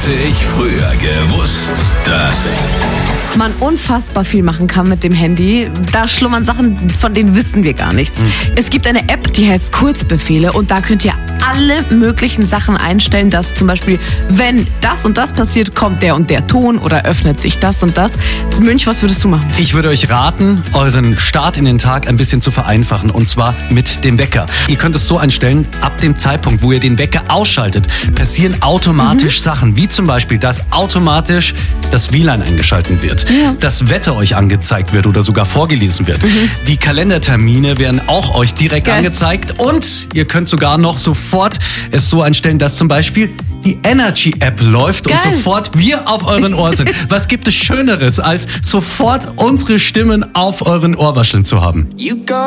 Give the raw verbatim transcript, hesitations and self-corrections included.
Hätte ich früher gewusst, dass... man unfassbar viel machen kann mit dem Handy. Da schlummern Sachen, von denen wissen wir gar nichts. Mhm. Es gibt eine App, die heißt Kurzbefehle und da könnt ihr alle möglichen Sachen einstellen, dass zum Beispiel, wenn das und das passiert, kommt der und der Ton oder öffnet sich das und das. Münch, was würdest du machen? Ich würde euch raten, euren Start in den Tag ein bisschen zu vereinfachen und zwar mit dem Wecker. Ihr könnt es so einstellen, ab dem Zeitpunkt, wo ihr den Wecker ausschaltet, passieren automatisch mhm. Sachen, wie zum Beispiel, dass automatisch das W L A N eingeschaltet wird. Ja. Das Wetter euch angezeigt wird oder sogar vorgelesen wird. Mhm. Die Kalendertermine werden auch euch direkt Geil. angezeigt und ihr könnt sogar noch sofort es so einstellen, dass zum Beispiel die Energy-App läuft Geil. und sofort wir auf euren Ohr sind. Was gibt es Schöneres, als sofort unsere Stimmen auf euren Ohrwascheln zu haben?